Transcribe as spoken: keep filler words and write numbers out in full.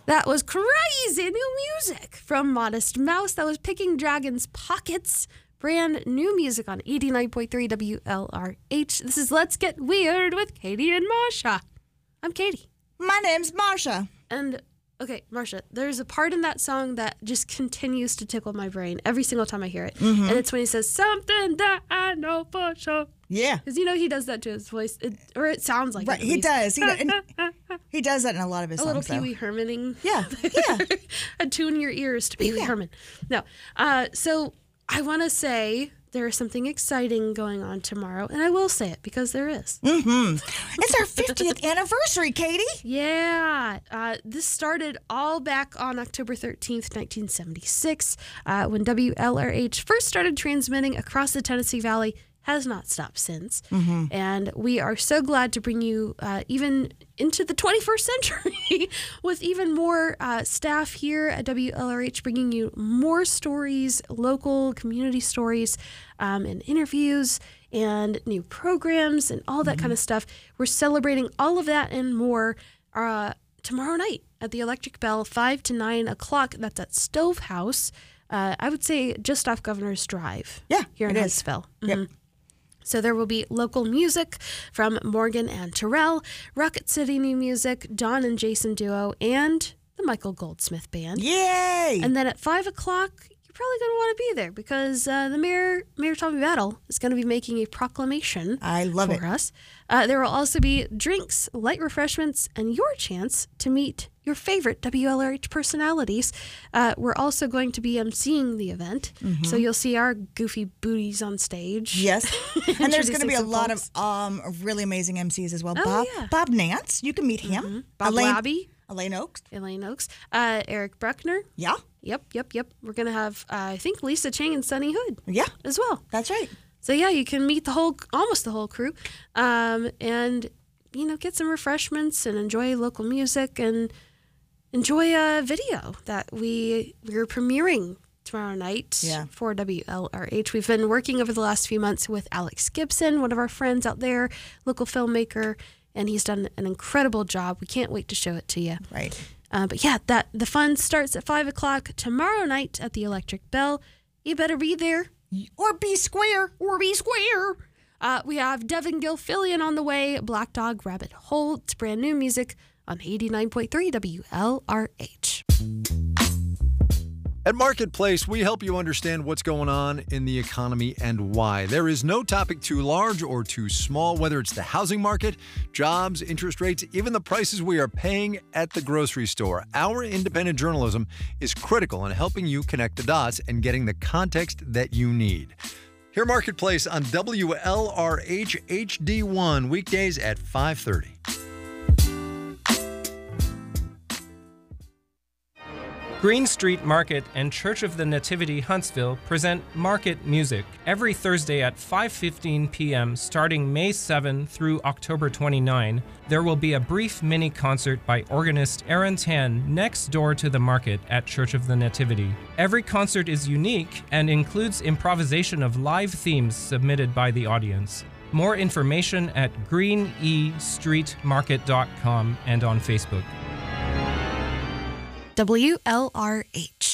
That was crazy new music from Modest Mouse. That was Picking Dragons Pockets. Brand new music on eighty-nine point three W L R H. This is Let's Get Weird with Katie and Marsha. I'm Katie. My name's Marsha. And, okay, Marsha, there's a part in that song that just continues to tickle my brain every single time I hear it. Mm-hmm. And it's when he says, something that I know for sure. Yeah. Because, you know, he does that to his voice. It, or it sounds like right, it. He does. He, and he does that in a lot of his a songs, little Pee Wee Hermaning. Yeah, yeah. Attune your ears to Pee Wee Yeah. Herman. No. Uh, so I want to say there's something exciting going on tomorrow, and I will say it because there is. Mm-hmm. It's our fiftieth anniversary, Katie. Yeah. Uh, this started all back on October thirteenth, nineteen seventy-six, uh, when W L R H first started transmitting across the Tennessee Valley. Has not stopped since. Mm-hmm. And we are so glad to bring you uh, even into the twenty-first century with even more uh, staff here at W L R H bringing you more stories, local community stories, um, and interviews and new programs and all that mm-hmm. kind of stuff. We're celebrating all of that and more uh, tomorrow night at the Electric Bell, five to nine o'clock. That's at Stove House. Uh, I would say just off Governor's Drive. Yeah, here in it Huntsville. Is. Mm-hmm. Yep. So there will be local music from Morgan and Terrell, Rocket City New Music, Don and Jason Duo, and the Michael Goldsmith Band. Yay! And then at five o'clock, you're probably going to want to be there because uh, the Mayor, Mayor Tommy Battle, is going to be making a proclamation I love for it. us. Uh, there will also be drinks, light refreshments, and your chance to meet your favorite W L R H personalities. Uh, we're also going to be emceeing the event, mm-hmm. so you'll see our goofy booties on stage. Yes, and there's going to be a lot folks. of um, really amazing M Cs as well. Oh, Bob, yeah. Bob Nance, you can meet him. Mm-hmm. Bob Elaine, Labby. Elaine Oaks. Elaine Oaks. Uh, Eric Bruckner. Yeah. Yep, yep, yep. We're going to have, uh, I think, Lisa Chang and Sunny Hood. Yeah. As well. That's right. So, yeah, you can meet the whole, almost the whole crew, um, and, you know, get some refreshments and enjoy local music and enjoy a video that we, we're premiering tomorrow night yeah. for W L R H. We've been working over the last few months with Alex Gibson, one of our friends out there, local filmmaker, and he's done an incredible job. We can't wait to show it to you. Right. Uh, but yeah, that the fun starts at five o'clock tomorrow night at the Electric Bell. You better be there. Or be square. Or be square. Uh, we have Devin Gilfillian on the way, Black Dog Rabbit Hole. It's brand new music on eighty-nine point three W L R H. At Marketplace, we help you understand what's going on in the economy and why. There is no topic too large or too small, whether it's the housing market, jobs, interest rates, even the prices we are paying at the grocery store. Our independent journalism is critical in helping you connect the dots and getting the context that you need. Hear Marketplace on W L R H H D one, weekdays at five thirty. Green Street Market and Church of the Nativity Huntsville present Market Music every Thursday at five fifteen p.m. starting May seventh through October twenty-ninth. There will be a brief mini concert by organist Aaron Tan next door to the market at Church of the Nativity. Every concert is unique and includes improvisation of live themes submitted by the audience. More information at green e street market dot com and on Facebook. W L R H.